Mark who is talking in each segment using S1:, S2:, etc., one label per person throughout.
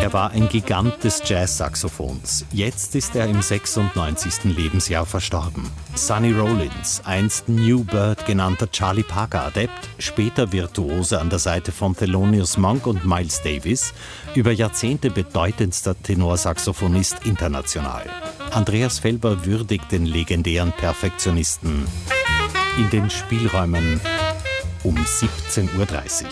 S1: Er war ein Gigant des Jazz-Saxophons. Jetzt ist er im 96. Lebensjahr verstorben. Sonny Rollins, einst New Bird genannter Charlie Parker-Adept, später Virtuose an der Seite von Thelonious Monk und Miles Davis, über Jahrzehnte bedeutendster Tenorsaxophonist international. Andreas Felber würdigt den legendären Perfektionisten in den Spielräumen um 17:30 Uhr.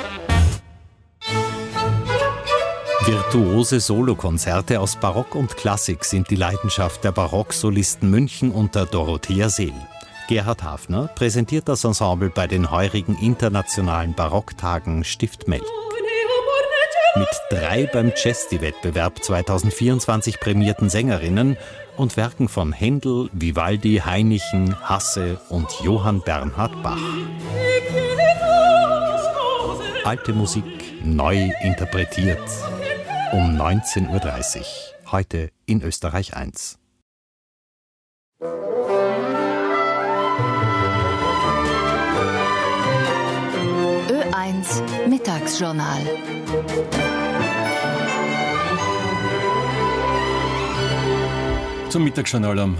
S1: Virtuose Solokonzerte aus Barock und Klassik sind die Leidenschaft der Barocksolisten München unter Dorothea Seel. Gerhard Hafner präsentiert das Ensemble bei den heurigen internationalen Barocktagen Stift Melk. Mit 3 beim Cesti-Wettbewerb 2024 prämierten Sängerinnen und Werken von Händel, Vivaldi, Hainichen, Hasse und Johann Bernhard Bach. Alte Musik neu interpretiert. Um 19:30 Uhr, heute in Österreich 1.
S2: Ö1 Mittagsjournal.
S3: Zum Mittagsjournal am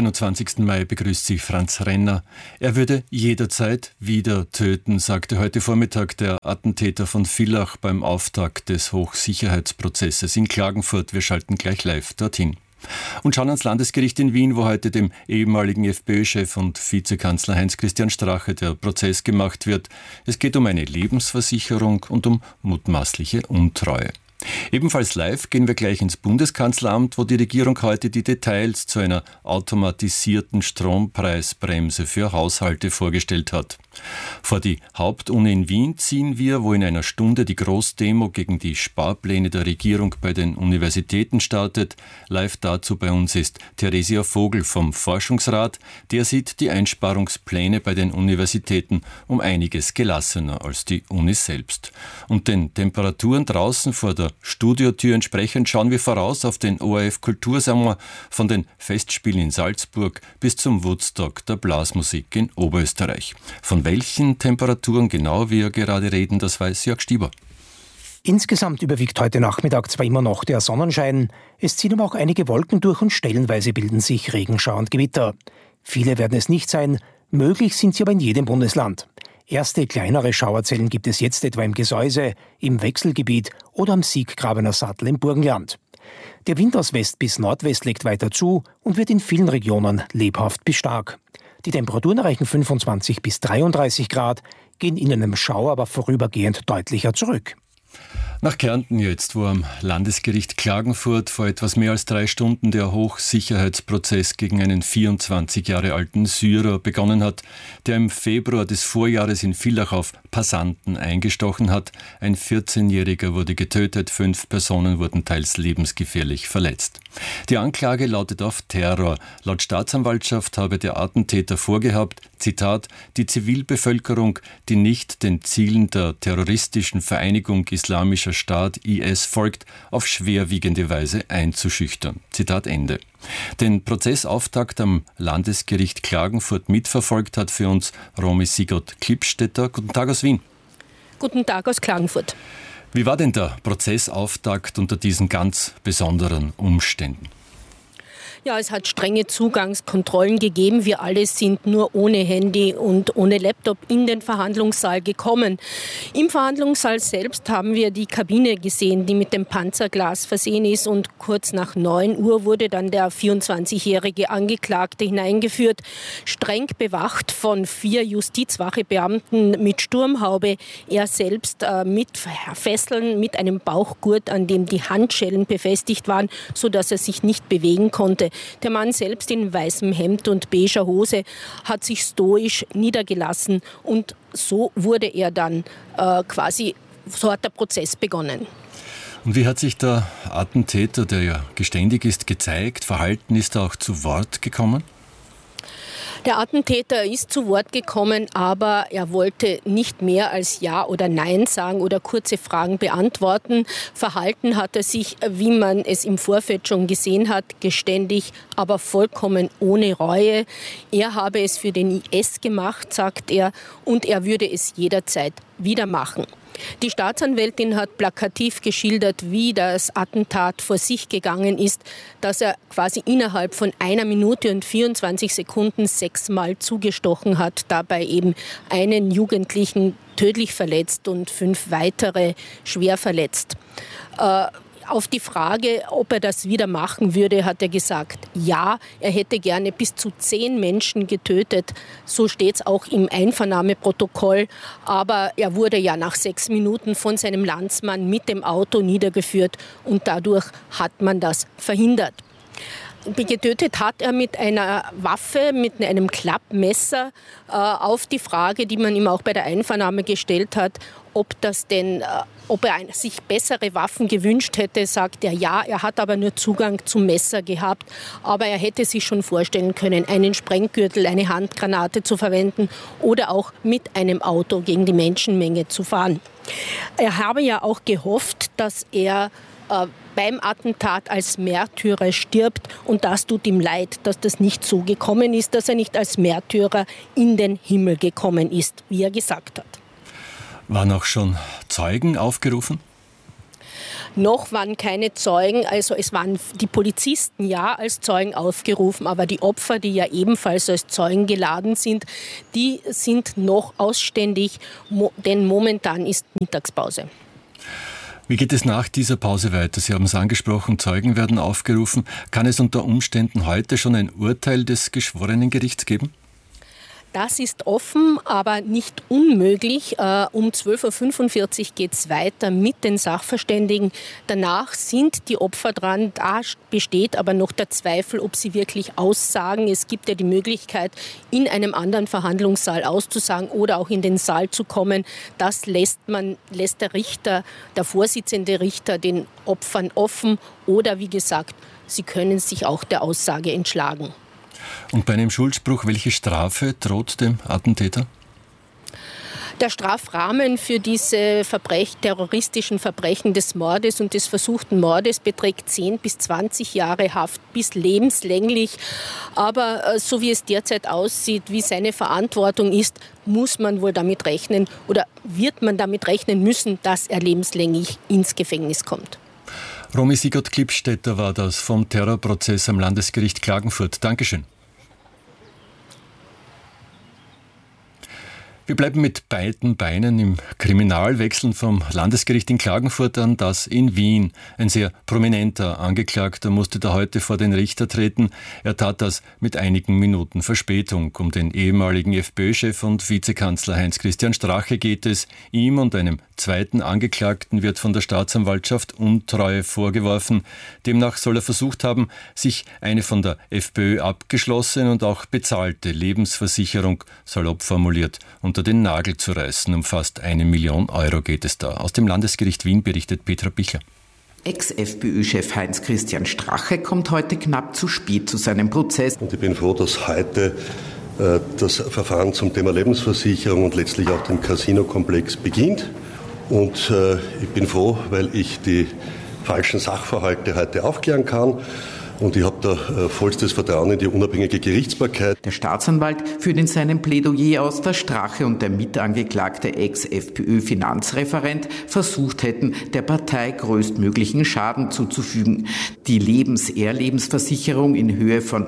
S3: 27. Mai begrüßt Sie Franz Renner. Er würde jederzeit wieder töten, sagte heute Vormittag der Attentäter von Villach beim Auftakt des Hochsicherheitsprozesses in Klagenfurt. Wir schalten gleich live dorthin. Und schauen ans Landesgericht in Wien, wo heute dem ehemaligen FPÖ-Chef und Vizekanzler Heinz-Christian Strache der Prozess gemacht wird. Es geht um eine Lebensversicherung und um mutmaßliche Untreue. Ebenfalls live gehen wir gleich ins Bundeskanzleramt, wo die Regierung heute die Details zu einer automatisierten Strompreisbremse für Haushalte vorgestellt hat. Vor die Hauptuni in Wien ziehen wir, wo in einer Stunde die Großdemo gegen die Sparpläne der Regierung bei den Universitäten startet. Live dazu bei uns ist Theresia Vogel vom Forschungsrat. Der sieht die Einsparungspläne bei den Universitäten um einiges gelassener als die Unis selbst. Und den Temperaturen draußen vor der Studiotür entsprechend schauen wir voraus auf den ORF Kultursommer von den Festspielen in Salzburg bis zum Woodstock der Blasmusik in Oberösterreich. Von welchen Temperaturen genau wir gerade reden, das weiß Jörg Stieber.
S4: Insgesamt überwiegt heute Nachmittag zwar immer noch der Sonnenschein, es ziehen aber auch einige Wolken durch und stellenweise bilden sich Regenschauer und Gewitter. Viele werden es nicht sein, möglich sind sie aber in jedem Bundesland. Erste kleinere Schauerzellen gibt es jetzt etwa im Gesäuse, im Wechselgebiet oder am Sieggrabener Sattel im Burgenland. Der Wind aus West bis Nordwest legt weiter zu und wird in vielen Regionen lebhaft bis stark. Die Temperaturen erreichen 25 bis 33 Grad, gehen in einem Schauer aber vorübergehend deutlicher zurück.
S3: Nach Kärnten jetzt, wo am Landesgericht Klagenfurt vor etwas mehr als 3 Stunden der Hochsicherheitsprozess gegen einen 24 Jahre alten Syrer begonnen hat, der im Februar des Vorjahres in Villach auf Passanten eingestochen hat. Ein 14-Jähriger wurde getötet, 5 Personen wurden teils lebensgefährlich verletzt. Die Anklage lautet auf Terror. Laut Staatsanwaltschaft habe der Attentäter vorgehabt, Zitat, die Zivilbevölkerung, die nicht den Zielen der terroristischen Vereinigung Islamischer Staat IS folgt, auf schwerwiegende Weise einzuschüchtern. Zitat Ende. Den Prozessauftakt am Landesgericht Klagenfurt mitverfolgt hat für uns Romy Sigurd-Klippstetter. Guten Tag aus Wien.
S5: Guten Tag aus Klagenfurt.
S3: Wie war denn der Prozessauftakt unter diesen ganz besonderen Umständen?
S5: Ja, es hat strenge Zugangskontrollen gegeben. Wir alle sind nur ohne Handy und ohne Laptop in den Verhandlungssaal gekommen. Im Verhandlungssaal selbst haben wir die Kabine gesehen, die mit dem Panzerglas versehen ist. Und kurz nach 9 Uhr wurde dann der 24-jährige Angeklagte hineingeführt, streng bewacht von 4 Justizwachebeamten mit Sturmhaube. Er selbst mit Fesseln, mit einem Bauchgurt, an dem die Handschellen befestigt waren, sodass er sich nicht bewegen konnte. Der Mann selbst in weißem Hemd und beiger Hose hat sich stoisch niedergelassen und so wurde er dann so hat der Prozess begonnen.
S3: Und wie hat sich der Attentäter, der ja geständig ist, gezeigt, verhalten, ist er auch zu Wort gekommen?
S5: Der Attentäter ist zu Wort gekommen, aber er wollte nicht mehr als Ja oder Nein sagen oder kurze Fragen beantworten. Verhalten hat er sich, wie man es im Vorfeld schon gesehen hat, geständig, aber vollkommen ohne Reue. Er habe es für den IS gemacht, sagt er, und er würde es jederzeit wieder machen. Die Staatsanwältin hat plakativ geschildert, wie das Attentat vor sich gegangen ist, dass er quasi innerhalb von 1 Minute und 24 Sekunden 6-mal zugestochen hat, dabei eben einen Jugendlichen tödlich verletzt und 5 weitere schwer verletzt. Auf die Frage, ob er das wieder machen würde, hat er gesagt, ja, er hätte gerne bis zu 10 Menschen getötet. So steht es auch im Einvernahmeprotokoll. Aber er wurde ja nach 6 Minuten von seinem Landsmann mit dem Auto niedergeführt und dadurch hat man das verhindert. Getötet hat er mit einer Waffe, mit einem Klappmesser. Auf die Frage, die man ihm auch bei der Einvernahme gestellt hat, ob er sich bessere Waffen gewünscht hätte, sagt er ja. Er hat aber nur Zugang zum Messer gehabt. Aber er hätte sich schon vorstellen können, einen Sprenggürtel, eine Handgranate zu verwenden oder auch mit einem Auto gegen die Menschenmenge zu fahren. Er habe ja auch gehofft, dass er beim Attentat als Märtyrer stirbt und das tut ihm leid, dass das nicht so gekommen ist, dass er nicht als Märtyrer in den Himmel gekommen ist, wie er gesagt hat.
S3: Waren auch schon Zeugen aufgerufen?
S5: Noch waren keine Zeugen, also es waren die Polizisten ja als Zeugen aufgerufen, aber die Opfer, die ja ebenfalls als Zeugen geladen sind, die sind noch ausständig, denn momentan ist Mittagspause.
S3: Wie geht es nach dieser Pause weiter? Sie haben es angesprochen, Zeugen werden aufgerufen. Kann es unter Umständen heute schon ein Urteil des Geschworenengerichts geben?
S5: Das ist offen, aber nicht unmöglich. Um 12.45 Uhr geht es weiter mit den Sachverständigen. Danach sind die Opfer dran. Da besteht aber noch der Zweifel, ob sie wirklich aussagen. Es gibt ja die Möglichkeit, in einem anderen Verhandlungssaal auszusagen oder auch in den Saal zu kommen. Das lässt der Richter, der Vorsitzende Richter, den Opfern offen. Oder wie gesagt, sie können sich auch der Aussage entschlagen.
S3: Und bei einem Schuldspruch, welche Strafe droht dem Attentäter?
S5: Der Strafrahmen für diese terroristischen Verbrechen des Mordes und des versuchten Mordes beträgt 10 bis 20 Jahre Haft bis lebenslänglich. Aber so wie es derzeit aussieht, wie seine Verantwortung ist, muss man wohl damit rechnen oder wird man damit rechnen müssen, dass er lebenslänglich ins Gefängnis kommt.
S3: Romy Sigurd-Klippstädter war das vom Terrorprozess am Landesgericht Klagenfurt. Dankeschön. Wir bleiben mit beiden Beinen im Kriminal, wechseln vom Landesgericht in Klagenfurt an das in Wien. Ein sehr prominenter Angeklagter musste da heute vor den Richter treten. Er tat das mit einigen Minuten Verspätung. Um den ehemaligen FPÖ-Chef und Vizekanzler Heinz-Christian Strache geht es. Ihm und einem zweiten Angeklagten wird von der Staatsanwaltschaft Untreue vorgeworfen. Demnach soll er versucht haben, sich eine von der FPÖ abgeschlossene und auch bezahlte Lebensversicherung, salopp formuliert, unter den Nagel zu reißen. Um fast 1 Million Euro geht es da. Aus dem Landesgericht Wien berichtet Petra Bichler.
S2: Ex-FPÖ-Chef Heinz-Christian Strache kommt heute knapp zu spät zu seinem Prozess.
S6: Und ich bin froh, dass heute das Verfahren zum Thema Lebensversicherung und letztlich auch dem Casino-Komplex beginnt. Und ich bin froh, weil ich die falschen Sachverhalte heute aufklären kann. Und ich habe da vollstes Vertrauen in die unabhängige Gerichtsbarkeit.
S2: Der Staatsanwalt führt in seinem Plädoyer aus, dass Strache und der mitangeklagte Ex-FPÖ-Finanzreferent versucht hätten, der Partei größtmöglichen Schaden zuzufügen. Die Lebensversicherung in Höhe von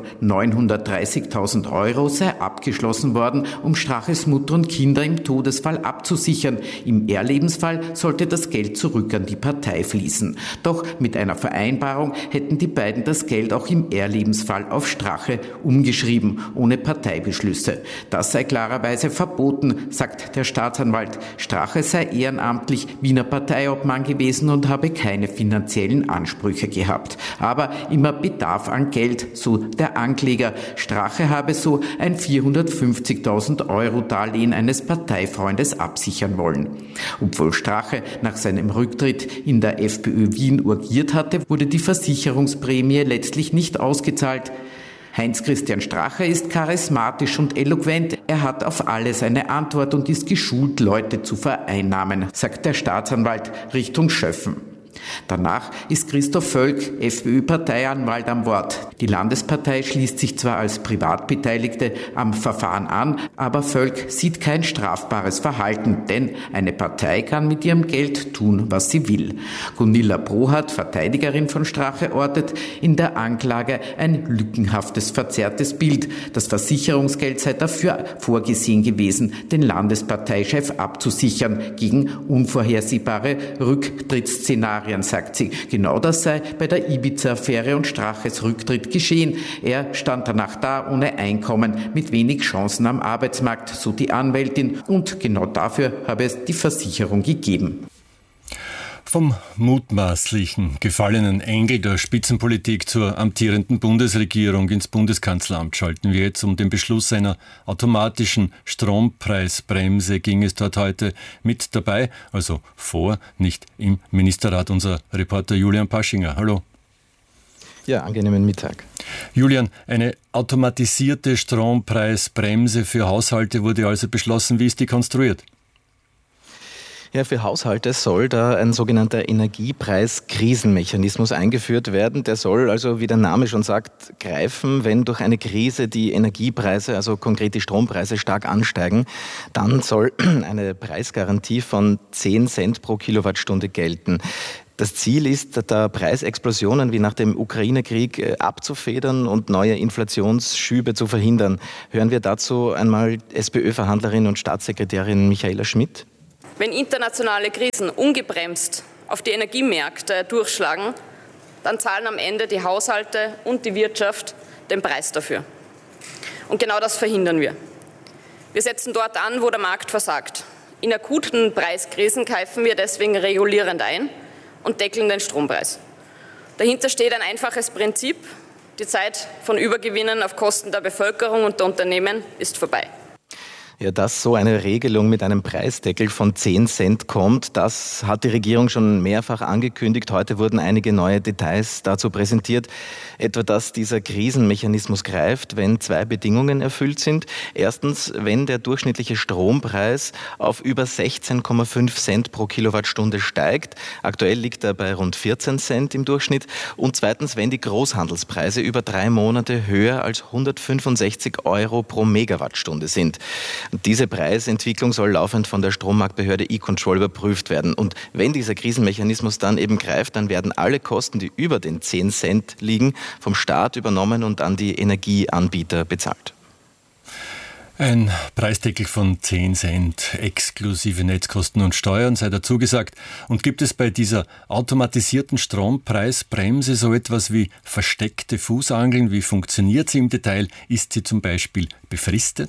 S2: 930.000 Euro sei abgeschlossen worden, um Straches Mutter und Kinder im Todesfall abzusichern. Im Ehrlebensfall sollte das Geld zurück an die Partei fließen. Doch mit einer Vereinbarung hätten die beiden das Geld auch im Ehrlebensfall auf Strache umgeschrieben, ohne Parteibeschlüsse. Das sei klarerweise verboten, sagt der Staatsanwalt. Strache sei ehrenamtlich Wiener Parteiobmann gewesen und habe keine finanziellen Ansprüche gehabt. Aber immer Bedarf an Geld, so der Ankläger. Strache habe so ein 450.000 Euro Darlehen eines Parteifreundes absichern wollen. Obwohl Strache nach seinem Rücktritt in der FPÖ Wien urgiert hatte, wurde die Versicherungsprämie letztlich nicht ausgezahlt. Heinz-Christian Strache ist charismatisch und eloquent. Er hat auf alles eine Antwort und ist geschult, Leute zu vereinnahmen, sagt der Staatsanwalt Richtung Schöffen. Danach ist Christoph Völk, FPÖ-Parteianwalt, am Wort. Die Landespartei schließt sich zwar als Privatbeteiligte am Verfahren an, aber Völk sieht kein strafbares Verhalten, denn eine Partei kann mit ihrem Geld tun, was sie will. Gunilla Brohat, Verteidigerin von Strache, ortet in der Anklage ein lückenhaftes, verzerrtes Bild. Das Versicherungsgeld sei dafür vorgesehen gewesen, den Landesparteichef abzusichern gegen unvorhersehbare Rücktrittsszenarien, sagt sie. Genau das sei bei der Ibiza-Affäre und Straches Rücktritt geschehen. Er stand danach da ohne Einkommen, mit wenig Chancen am Arbeitsmarkt, so die Anwältin. Und genau dafür habe es die Versicherung gegeben.
S3: Vom mutmaßlichen gefallenen Engel der Spitzenpolitik zur amtierenden Bundesregierung ins Bundeskanzleramt schalten wir jetzt. Um den Beschluss einer automatischen Strompreisbremse ging es dort heute mit dabei, also nicht im Ministerrat. Unser Reporter Julian Paschinger. Hallo.
S7: Ja, angenehmen Mittag.
S3: Julian, eine automatisierte Strompreisbremse für Haushalte wurde also beschlossen. Wie ist die konstruiert?
S7: Ja, für Haushalte soll da ein sogenannter Energiepreiskrisenmechanismus eingeführt werden. Der soll also, wie der Name schon sagt, greifen, wenn durch eine Krise die Energiepreise, also konkret die Strompreise, stark ansteigen. Dann soll eine Preisgarantie von 10 Cent pro Kilowattstunde gelten. Das Ziel ist, da Preisexplosionen wie nach dem Ukraine-Krieg abzufedern und neue Inflationsschübe zu verhindern. Hören wir dazu einmal SPÖ-Verhandlerin und Staatssekretärin Michaela Schmidt.
S8: Wenn internationale Krisen ungebremst auf die Energiemärkte durchschlagen, dann zahlen am Ende die Haushalte und die Wirtschaft den Preis dafür. Und genau das verhindern wir. Wir setzen dort an, wo der Markt versagt. In akuten Preiskrisen greifen wir deswegen regulierend ein und deckeln den Strompreis. Dahinter steht ein einfaches Prinzip: Die Zeit von Übergewinnen auf Kosten der Bevölkerung und der Unternehmen ist vorbei.
S7: Ja, dass so eine Regelung mit einem Preisdeckel von 10 Cent kommt, das hat die Regierung schon mehrfach angekündigt. Heute wurden einige neue Details dazu präsentiert. Etwa, dass dieser Krisenmechanismus greift, wenn 2 Bedingungen erfüllt sind. Erstens, wenn der durchschnittliche Strompreis auf über 16,5 Cent pro Kilowattstunde steigt. Aktuell liegt er bei rund 14 Cent im Durchschnitt. Und zweitens, wenn die Großhandelspreise über 3 Monate höher als 165 € pro Megawattstunde sind. Diese Preisentwicklung soll laufend von der Strommarktbehörde E-Control überprüft werden. Und wenn dieser Krisenmechanismus dann eben greift, dann werden alle Kosten, die über den 10 Cent liegen, vom Staat übernommen und an die Energieanbieter bezahlt.
S3: Ein Preisdeckel von 10 Cent exklusive Netzkosten und Steuern sei dazu gesagt. Und gibt es bei dieser automatisierten Strompreisbremse so etwas wie versteckte Fußangeln? Wie funktioniert sie im Detail? Ist sie zum Beispiel befristet?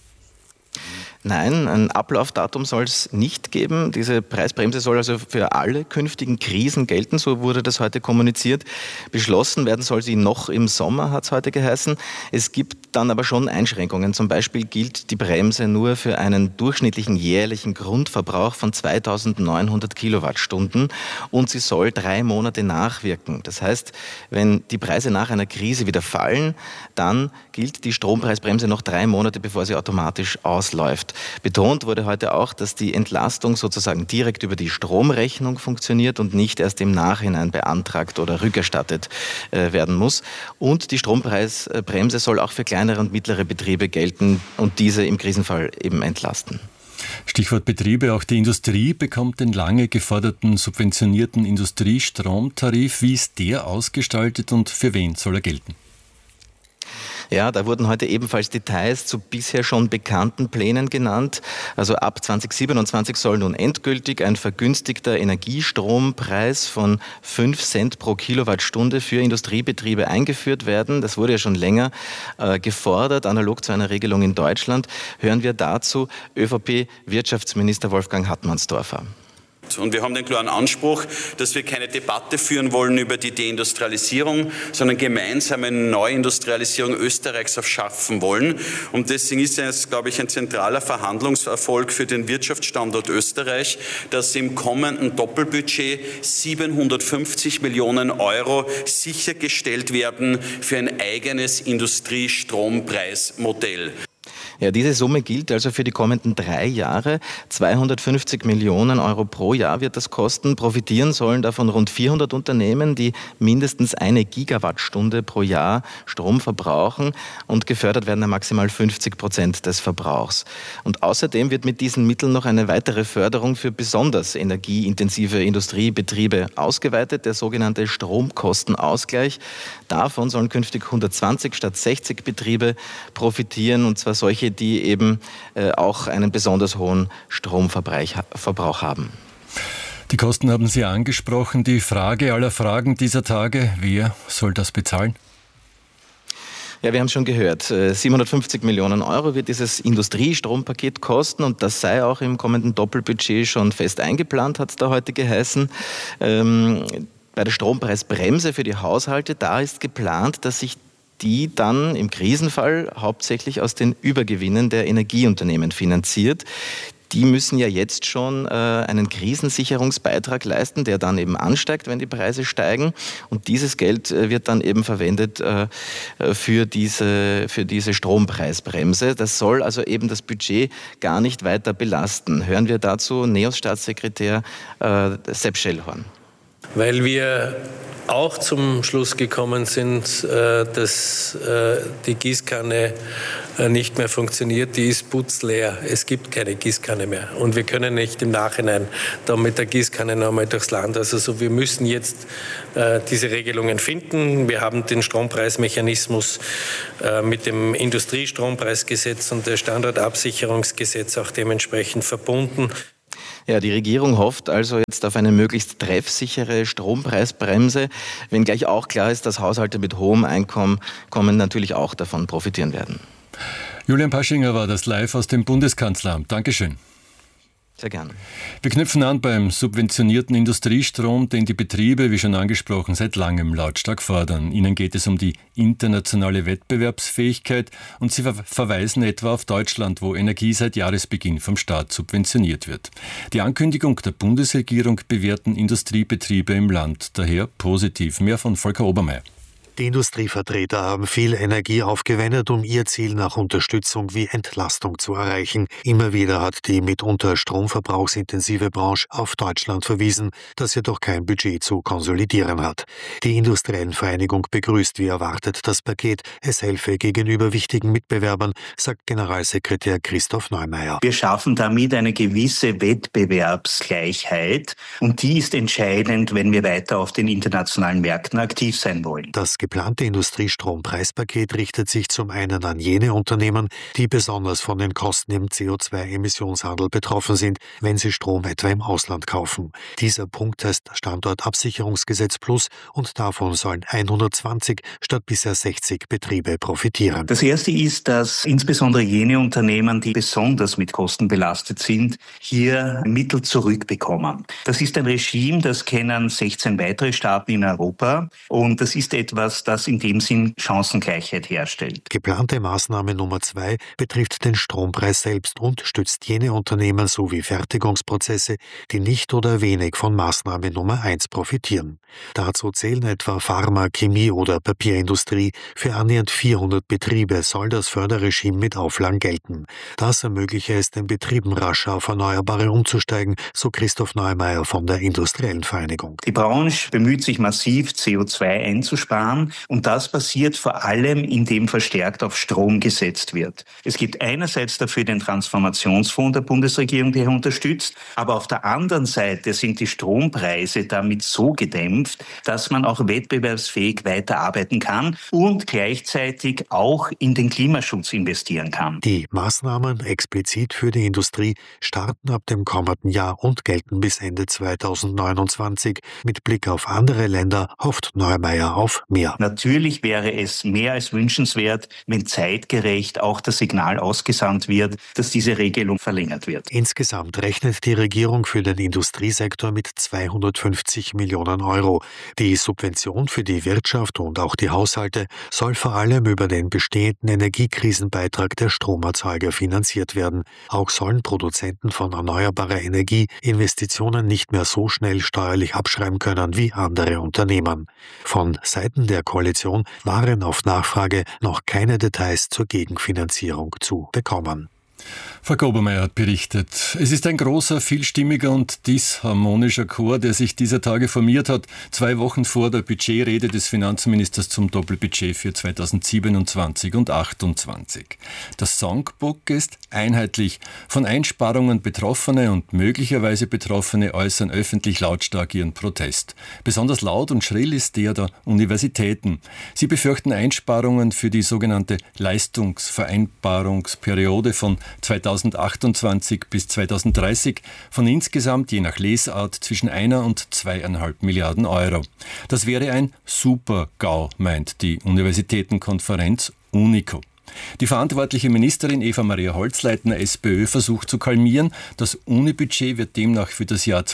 S7: Nein, ein Ablaufdatum soll es nicht geben. Diese Preisbremse soll also für alle künftigen Krisen gelten, so wurde das heute kommuniziert. Beschlossen werden soll sie noch im Sommer, hat es heute geheißen. Es gibt dann aber schon Einschränkungen. Zum Beispiel gilt die Bremse nur für einen durchschnittlichen jährlichen Grundverbrauch von 2900 Kilowattstunden und sie soll 3 Monate nachwirken. Das heißt, wenn die Preise nach einer Krise wieder fallen, dann gilt die Strompreisbremse noch 3 Monate, bevor sie automatisch ausläuft. Betont wurde heute auch, dass die Entlastung sozusagen direkt über die Stromrechnung funktioniert und nicht erst im Nachhinein beantragt oder rückerstattet werden muss. Und die Strompreisbremse soll auch für kleinere und mittlere Betriebe gelten und diese im Krisenfall eben entlasten.
S3: Stichwort Betriebe, auch die Industrie bekommt den lange geforderten subventionierten Industriestromtarif. Wie ist der ausgestaltet und für wen soll er gelten?
S7: Ja, da wurden heute ebenfalls Details zu bisher schon bekannten Plänen genannt. Also ab 2027 soll nun endgültig ein vergünstigter Energiestrompreis von 5 Cent pro Kilowattstunde für Industriebetriebe eingeführt werden. Das wurde ja schon länger gefordert, analog zu einer Regelung in Deutschland. Hören wir dazu ÖVP-Wirtschaftsminister Wolfgang Hartmannsdorfer.
S9: Und wir haben den klaren Anspruch, dass wir keine Debatte führen wollen über die Deindustrialisierung, sondern gemeinsam eine Neuindustrialisierung Österreichs schaffen wollen. Und deswegen ist es, glaube ich, ein zentraler Verhandlungserfolg für den Wirtschaftsstandort Österreich, dass im kommenden Doppelbudget 750 Millionen € sichergestellt werden für ein eigenes Industriestrompreismodell.
S7: Ja, diese Summe gilt also für die kommenden 3 Jahre. 250 Millionen Euro pro Jahr wird das kosten. Profitieren sollen davon rund 400 Unternehmen, die mindestens 1 Gigawattstunde pro Jahr Strom verbrauchen, und gefördert werden maximal 50% des Verbrauchs. Und außerdem wird mit diesen Mitteln noch eine weitere Förderung für besonders energieintensive Industriebetriebe ausgeweitet, der sogenannte Stromkostenausgleich. Davon sollen künftig 120 statt 60 Betriebe profitieren, und zwar solche, die eben auch einen besonders hohen Stromverbrauch haben.
S3: Die Kosten haben Sie angesprochen. Die Frage aller Fragen dieser Tage: Wer soll das bezahlen?
S7: Ja, wir haben es schon gehört. 750 Millionen Euro wird dieses Industriestrompaket kosten, und das sei auch im kommenden Doppelbudget schon fest eingeplant, hat es da heute geheißen. Bei der Strompreisbremse für die Haushalte, da ist geplant, dass sich die dann im Krisenfall hauptsächlich aus den Übergewinnen der Energieunternehmen finanziert. Die müssen ja jetzt schon einen Krisensicherungsbeitrag leisten, der dann eben ansteigt, wenn die Preise steigen. Und dieses Geld wird dann eben verwendet für diese Strompreisbremse. Das soll also eben das Budget gar nicht weiter belasten. Hören wir dazu NEOS-Staatssekretär Sepp Schellhorn.
S10: Weil wir auch zum Schluss gekommen sind, dass die Gießkanne nicht mehr funktioniert, die ist putzleer. Es gibt keine Gießkanne mehr. Und wir können nicht im Nachhinein da mit der Gießkanne nochmal durchs Land. Also wir müssen jetzt diese Regelungen finden. Wir haben den Strompreismechanismus mit dem Industriestrompreisgesetz und der Standortabsicherungsgesetz auch dementsprechend verbunden.
S7: Ja, die Regierung hofft also jetzt auf eine möglichst treffsichere Strompreisbremse, wenngleich auch klar ist, dass Haushalte mit hohem Einkommen natürlich auch davon profitieren werden.
S3: Julian Paschinger war das live aus dem Bundeskanzleramt. Dankeschön.
S7: Sehr gerne.
S3: Wir knüpfen an beim subventionierten Industriestrom, den die Betriebe, wie schon angesprochen, seit langem lautstark fordern. Ihnen geht es um die internationale Wettbewerbsfähigkeit, und sie verweisen etwa auf Deutschland, wo Energie seit Jahresbeginn vom Staat subventioniert wird. Die Ankündigung der Bundesregierung bewerten Industriebetriebe im Land daher positiv. Mehr von Volker Obermeier.
S11: Die Industrievertreter haben viel Energie aufgewendet, um ihr Ziel nach Unterstützung wie Entlastung zu erreichen. Immer wieder hat die mitunter stromverbrauchsintensive Branche auf Deutschland verwiesen, das jedoch kein Budget zu konsolidieren hat. Die Industriellenvereinigung begrüßt wie erwartet das Paket. Es helfe gegenüber wichtigen Mitbewerbern, sagt Generalsekretär Christoph Neumeier.
S12: Wir schaffen damit eine gewisse Wettbewerbsgleichheit, und die ist entscheidend, wenn wir weiter auf den internationalen Märkten aktiv sein wollen.
S11: Das geplante Industriestrompreispaket richtet sich zum einen an jene Unternehmen, die besonders von den Kosten im CO2-Emissionshandel betroffen sind, wenn sie Strom etwa im Ausland kaufen. Dieser Punkt heißt Standortabsicherungsgesetz Plus, und davon sollen 120 statt bisher 60 Betriebe profitieren.
S12: Das erste ist, dass insbesondere jene Unternehmen, die besonders mit Kosten belastet sind, hier Mittel zurückbekommen. Das ist ein Regime, das kennen 16 weitere Staaten in Europa, und das ist etwas, das in dem Sinn Chancengleichheit herstellt.
S11: Geplante Maßnahme Nummer 2 betrifft den Strompreis selbst und stützt jene Unternehmen sowie Fertigungsprozesse, die nicht oder wenig von Maßnahme Nummer 1 profitieren. Dazu zählen etwa Pharma, Chemie oder Papierindustrie. Für annähernd 400 Betriebe soll das Förderregime mit Auflagen gelten. Das ermögliche es den Betrieben rascher auf Erneuerbare umzusteigen, so Christoph Neumeier von der Industriellenvereinigung.
S12: Die Branche bemüht sich massiv, CO2 einzusparen, und das passiert vor allem, indem verstärkt auf Strom gesetzt wird. Es gibt einerseits dafür den Transformationsfonds der Bundesregierung, der unterstützt, aber auf der anderen Seite sind die Strompreise damit so gedämpft, dass man auch wettbewerbsfähig weiterarbeiten kann und gleichzeitig auch in den Klimaschutz investieren kann.
S11: Die Maßnahmen explizit für die Industrie starten ab dem kommenden Jahr und gelten bis Ende 2029. Mit Blick auf andere Länder hofft Neumeier auf mehr.
S12: Natürlich wäre es mehr als wünschenswert, wenn zeitgerecht auch das Signal ausgesandt wird, dass diese Regelung verlängert wird.
S11: Insgesamt rechnet die Regierung für den Industriesektor mit 250 Millionen Euro Euro. Die Subvention für die Wirtschaft und auch die Haushalte soll vor allem über den bestehenden Energiekrisenbeitrag der Stromerzeuger finanziert werden. Auch sollen Produzenten von erneuerbarer Energie Investitionen nicht mehr so schnell steuerlich abschreiben können wie andere Unternehmen. Von Seiten der Koalition waren auf Nachfrage noch keine Details zur Gegenfinanzierung zu bekommen.
S3: Frau Obermeier hat berichtet, es ist ein großer, vielstimmiger und disharmonischer Chor, der sich dieser Tage formiert hat, 2 Wochen vor der Budgetrede des Finanzministers zum Doppelbudget für 2027 und 2028. Das Songbook ist einheitlich. Von Einsparungen Betroffene und möglicherweise Betroffene äußern öffentlich lautstark ihren Protest. Besonders laut und schrill ist der Universitäten. Sie befürchten Einsparungen für die sogenannte Leistungsvereinbarungsperiode von 2028 bis 2030 von insgesamt je nach Lesart zwischen 1 und 2,5 Milliarden Euro. Das wäre ein Super-GAU, meint die Universitätenkonferenz UNICO. Die verantwortliche Ministerin Eva-Maria Holzleitner, SPÖ, versucht zu kalmieren. Das Uni-Budget wird demnach für das Jahr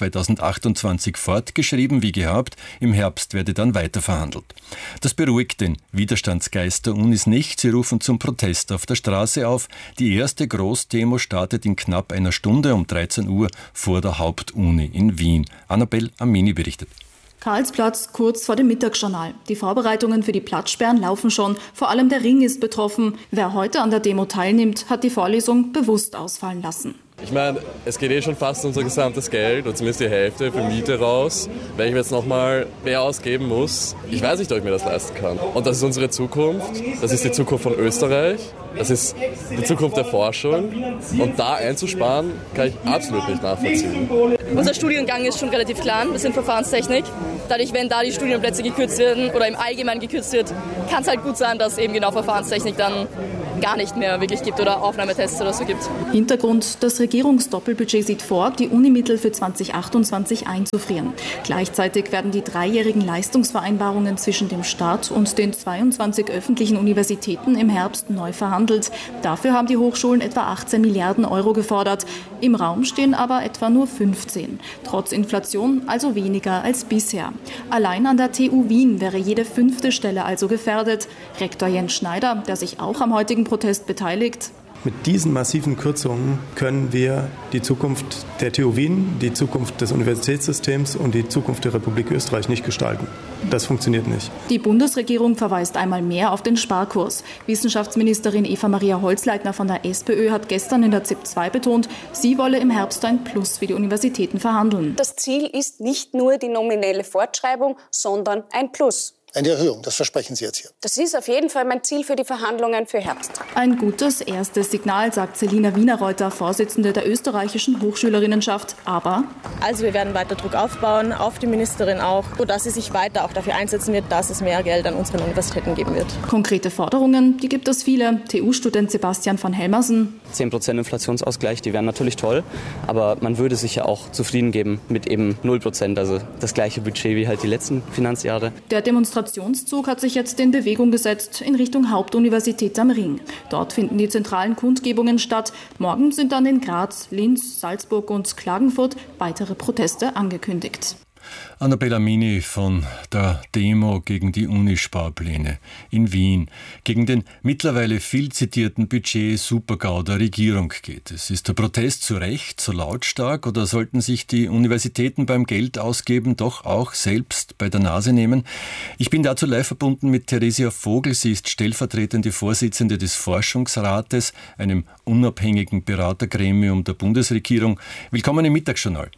S3: 2028 fortgeschrieben, wie gehabt. Im Herbst werde dann weiter verhandelt. Das beruhigt den Widerstandsgeist der Unis nicht. Sie rufen zum Protest auf der Straße auf. Die erste Großdemo startet in knapp einer Stunde um 13 Uhr vor der Hauptuni in Wien. Annabel Amini berichtet.
S13: Karlsplatz kurz vor dem Mittagsjournal. Die Vorbereitungen für die Platzsperren laufen schon. Vor allem der Ring ist betroffen. Wer heute an der Demo teilnimmt, hat die Vorlesung bewusst ausfallen lassen.
S14: Ich meine, es geht schon fast unser gesamtes Geld, oder zumindest die Hälfte, für Miete raus. Wenn ich mir jetzt nochmal mehr ausgeben muss, ich weiß nicht, ob ich mir das leisten kann. Und das ist unsere Zukunft. Das ist die Zukunft von Österreich. Das ist die Zukunft der Forschung. Und da einzusparen, kann ich absolut nicht nachvollziehen.
S15: Unser Studiengang ist schon relativ klein. Wir sind Verfahrenstechnik. Dadurch, wenn da die Studienplätze gekürzt werden oder im Allgemeinen gekürzt wird, kann es halt gut sein, dass eben genau Verfahrenstechnik dann gar nicht mehr wirklich gibt oder Aufnahmetests oder so gibt.
S13: Hintergrund: Das Regierungsdoppelbudget sieht vor, die Unimittel für 2028 einzufrieren. Gleichzeitig werden die 3-jährigen Leistungsvereinbarungen zwischen dem Staat und den 22 öffentlichen Universitäten im Herbst neu verhandelt. Dafür haben die Hochschulen etwa 18 Milliarden Euro gefordert. Im Raum stehen aber etwa nur 15. Trotz Inflation also weniger als bisher. Allein an der TU Wien wäre jede 5. Stelle also gefährdet. Rektor Jens Schneider, der sich auch am heutigen Protest beteiligt:
S16: Mit diesen massiven Kürzungen können wir die Zukunft der TU Wien, die Zukunft des Universitätssystems und die Zukunft der Republik Österreich nicht gestalten. Das funktioniert nicht.
S13: Die Bundesregierung verweist einmal mehr auf den Sparkurs. Wissenschaftsministerin Eva-Maria Holzleitner von der SPÖ hat gestern in der ZIP 2 betont, sie wolle im Herbst ein Plus für die Universitäten verhandeln.
S17: Das Ziel ist nicht nur die nominelle Fortschreibung, sondern ein Plus.
S18: Eine Erhöhung, das versprechen Sie jetzt hier.
S17: Das ist auf jeden Fall mein Ziel für die Verhandlungen für Herbst.
S13: Ein gutes erstes Signal, sagt Selina Wienerreuter, Vorsitzende der österreichischen Hochschülerinnenschaft. Aber
S15: Also wir werden weiter Druck aufbauen, auf die Ministerin auch, sodass sie sich weiter auch dafür einsetzen wird, dass es mehr Geld an unseren Universitäten geben wird.
S13: Konkrete Forderungen, die gibt es viele. TU-Student Sebastian van Helmersen:
S19: 10% Inflationsausgleich, die wären natürlich toll, aber man würde sich ja auch zufrieden geben mit eben 0%, also das gleiche Budget wie halt die letzten Finanzjahre.
S13: Der Demonstrationszug hat sich jetzt in Bewegung gesetzt in Richtung Hauptuniversität am Ring. Dort finden die zentralen Kundgebungen statt. Morgen sind dann in Graz, Linz, Salzburg und Klagenfurt weitere Proteste angekündigt.
S3: Annabel Amini von der Demo gegen die Unisparpläne in Wien. Gegen den mittlerweile viel zitierten Budget-Super-GAU der Regierung geht es. Ist der Protest zu Recht so lautstark oder sollten sich die Universitäten beim Geld ausgeben doch auch selbst bei der Nase nehmen? Ich bin dazu live verbunden mit Theresia Vogel. Sie ist stellvertretende Vorsitzende des Forschungsrates, einem unabhängigen Beratergremium der Bundesregierung. Willkommen im Mittagsjournal.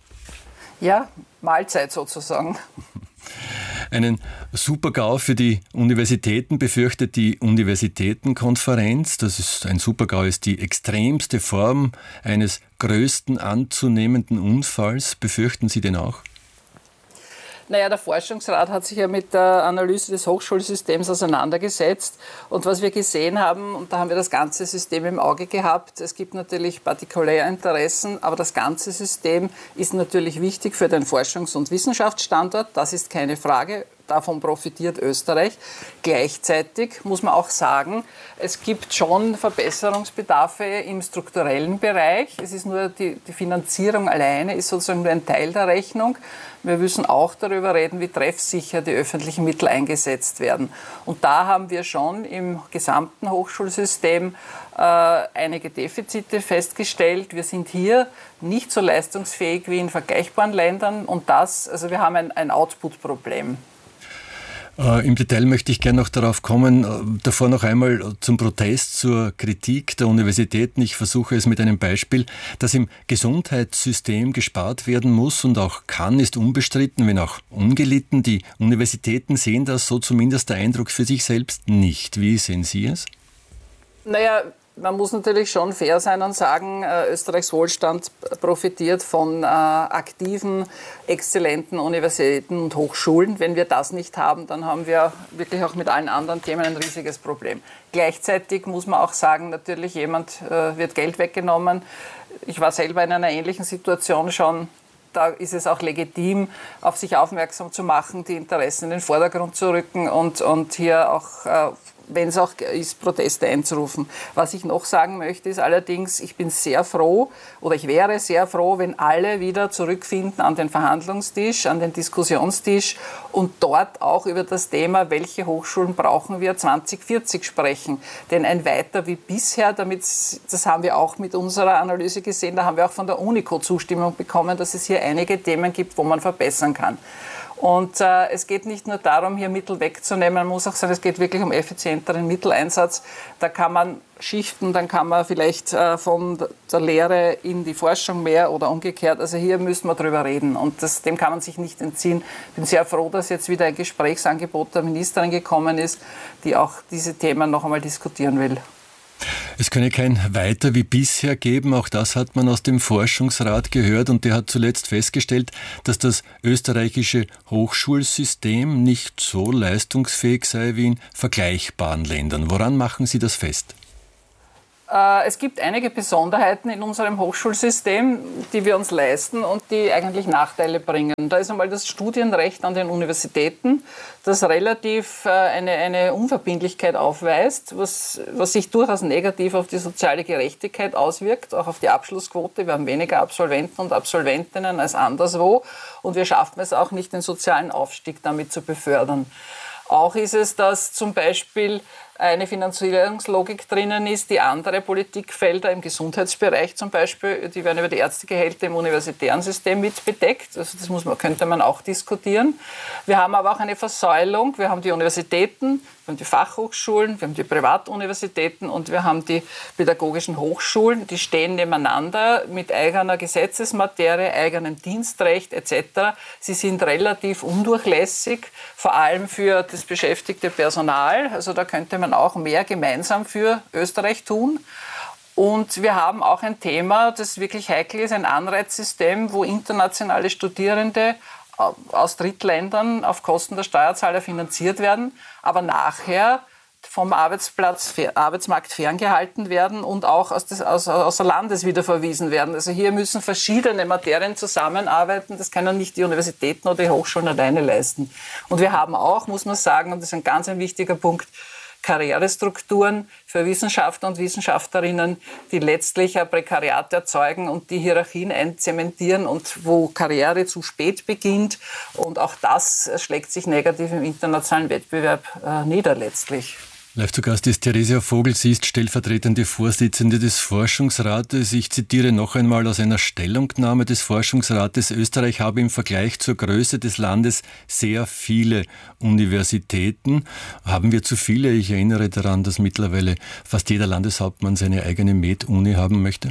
S20: Ja, Mahlzeit sozusagen.
S3: Einen Super-GAU für die Universitäten befürchtet die Universitätenkonferenz. Ein Super-GAU ist die extremste Form eines größten anzunehmenden Unfalls. Befürchten Sie den auch?
S20: Naja, der Forschungsrat hat sich ja mit der Analyse des Hochschulsystems auseinandergesetzt. Und was wir gesehen haben, und da haben wir das ganze System im Auge gehabt, es gibt natürlich partikuläre Interessen, aber das ganze System ist natürlich wichtig für den Forschungs- und Wissenschaftsstandort, das ist keine Frage. davon profitiert Österreich. Gleichzeitig muss man auch sagen, es gibt schon Verbesserungsbedarfe im strukturellen Bereich. Es ist nur die Finanzierung alleine ist sozusagen nur ein Teil der Rechnung. Wir müssen auch darüber reden, wie treffsicher die öffentlichen Mittel eingesetzt werden. Und da haben wir schon im gesamten Hochschulsystem einige Defizite festgestellt. Wir sind hier nicht so leistungsfähig wie in vergleichbaren Ländern. Und also wir haben ein Output-Problem.
S3: Im Detail möchte ich gerne noch darauf kommen. Davor noch einmal zum Protest, zur Kritik der Universitäten. Ich versuche es mit einem Beispiel. Dass im Gesundheitssystem gespart werden muss und auch kann, ist unbestritten, wenn auch ungelitten. Die Universitäten sehen das, so zumindest der Eindruck, für sich selbst nicht. Wie sehen Sie es?
S20: Naja, man muss natürlich schon fair sein und sagen, Österreichs Wohlstand profitiert von aktiven, exzellenten Universitäten und Hochschulen. Wenn wir das nicht haben, dann haben wir wirklich auch mit allen anderen Themen ein riesiges Problem. Gleichzeitig muss man auch sagen, natürlich jemand wird Geld weggenommen. Ich war selber in einer ähnlichen Situation schon. Da ist es auch legitim, auf sich aufmerksam zu machen, die Interessen in den Vordergrund zu rücken und hier auch wenn es auch ist, Proteste einzurufen. Was ich noch sagen möchte, ist allerdings, ich wäre sehr froh, wenn alle wieder zurückfinden an den Verhandlungstisch, an den Diskussionstisch und dort auch über das Thema, welche Hochschulen brauchen wir 2040 sprechen. Denn ein Weiter wie bisher, das haben wir auch mit unserer Analyse gesehen, da haben wir auch von der UNICO Zustimmung bekommen, dass es hier einige Themen gibt, wo man verbessern kann. Und es geht nicht nur darum, hier Mittel wegzunehmen, man muss auch sagen, es geht wirklich um effizienteren Mitteleinsatz. Da kann man schichten, dann kann man vielleicht von der Lehre in die Forschung mehr oder umgekehrt. Also hier müssen wir drüber reden und dem kann man sich nicht entziehen. Ich bin sehr froh, dass jetzt wieder ein Gesprächsangebot der Ministerin gekommen ist, die auch diese Themen noch einmal diskutieren will.
S3: Es könne kein Weiter wie bisher geben, auch das hat man aus dem Forschungsrat gehört und der hat zuletzt festgestellt, dass das österreichische Hochschulsystem nicht so leistungsfähig sei wie in vergleichbaren Ländern. Woran machen Sie das fest?
S20: Es gibt einige Besonderheiten in unserem Hochschulsystem, die wir uns leisten und die eigentlich Nachteile bringen. Da ist einmal das Studienrecht an den Universitäten, das relativ eine Unverbindlichkeit aufweist, was sich durchaus negativ auf die soziale Gerechtigkeit auswirkt, auch auf die Abschlussquote. Wir haben weniger Absolventen und Absolventinnen als anderswo und wir schaffen es auch nicht, den sozialen Aufstieg damit zu befördern. Auch ist es, dass zum Beispiel eine Finanzierungslogik drinnen ist, die andere Politikfelder im Gesundheitsbereich zum Beispiel, die werden über die Ärztegehälter im universitären System mitbedeckt. Also das könnte man auch diskutieren. Wir haben aber auch eine Versäulung. Wir haben die Universitäten, wir haben die Fachhochschulen, wir haben die Privatuniversitäten und wir haben die pädagogischen Hochschulen. Die stehen nebeneinander mit eigener Gesetzesmaterie, eigenem Dienstrecht etc. Sie sind relativ undurchlässig, vor allem für das beschäftigte Personal. Also da könnte man auch mehr gemeinsam für Österreich tun. Und wir haben auch ein Thema, das wirklich heikel ist, ein Anreizsystem, wo internationale Studierende aus Drittländern auf Kosten der Steuerzahler finanziert werden, aber nachher vom Arbeitsmarkt ferngehalten werden und auch außer Landes wieder verwiesen werden. Also hier müssen verschiedene Materien zusammenarbeiten. Das können nicht die Universitäten oder die Hochschulen alleine leisten. Und wir haben auch, muss man sagen, und das ist ein ganz wichtiger Punkt, Karrierestrukturen für Wissenschaftler und Wissenschaftlerinnen, die letztlich ein Prekariat erzeugen und die Hierarchien einzementieren und wo Karriere zu spät beginnt. Und auch das schlägt sich negativ im internationalen Wettbewerb nieder letztlich.
S3: Live zu Gast ist Theresia Vogel. Sie ist stellvertretende Vorsitzende des Forschungsrates. Ich zitiere noch einmal aus einer Stellungnahme des Forschungsrates. Österreich habe im Vergleich zur Größe des Landes sehr viele Universitäten. Haben wir zu viele? Ich erinnere daran, dass mittlerweile fast jeder Landeshauptmann seine eigene Med-Uni haben möchte.